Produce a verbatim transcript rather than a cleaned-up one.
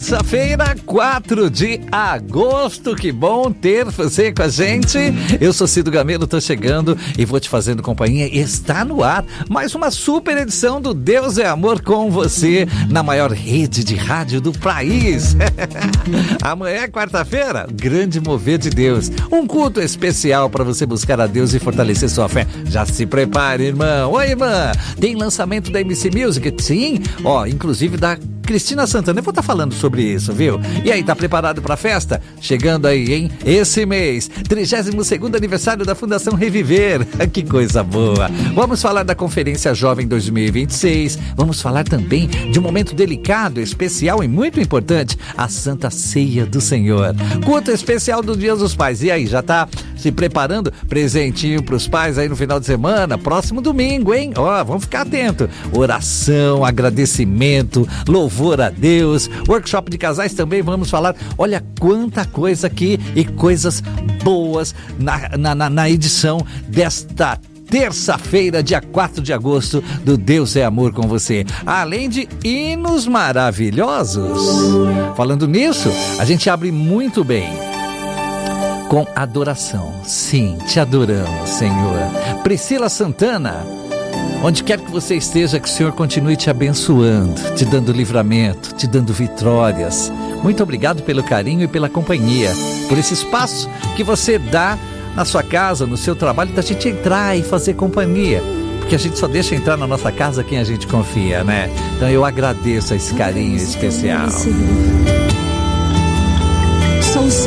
Terça-feira, quatro de agosto, que bom ter você com a gente. Eu sou Cido Gamelo, tô chegando e vou te fazendo companhia. Está no ar mais uma super edição do Deus é Amor com você, na maior rede de rádio do país. Amanhã é quarta-feira, grande mover de Deus. Um culto especial para você buscar a Deus e fortalecer sua fé. Já se prepare, irmão. Oi, irmã. Tem lançamento da M C Music? Sim. Ó, inclusive da Cristina Santana. Eu vou estar falando sobre isso, viu? E aí, tá preparado pra festa? Chegando aí, hein? Esse mês, trigésimo segundo aniversário da Fundação Reviver. Que coisa boa! Vamos falar da Conferência Jovem dois mil e vinte e seis. Vamos falar também de um momento delicado, especial e muito importante, a Santa Ceia do Senhor. Culto especial do Dia dos Pais. E aí, já tá se preparando? Presentinho pros pais aí no final de semana, próximo domingo, hein? Ó, vamos ficar atento. Oração, agradecimento, louvor a Deus, workshop de casais também vamos falar. Olha quanta coisa aqui e coisas boas na, na, na, na edição desta terça-feira, dia quatro de agosto, do Deus é Amor com você. Além de hinos maravilhosos. Falando nisso, a gente abre muito bem com adoração. Sim, te adoramos, Senhor. Priscila Santana, onde quer que você esteja, que o Senhor continue te abençoando, te dando livramento, te dando vitórias. Muito obrigado pelo carinho e pela companhia, por esse espaço que você dá na sua casa, no seu trabalho, da gente entrar e fazer companhia. Porque a gente só deixa entrar na nossa casa quem a gente confia, né? Então eu agradeço esse carinho especial. Sou